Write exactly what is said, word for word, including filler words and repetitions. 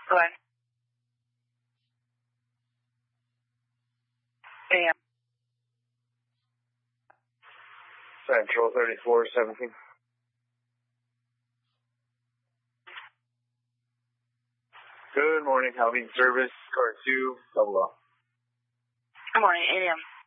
Go ahead. A M. Central thirty-four seventeen. Good morning, Calvin Service, car two, double O. Good morning, A M.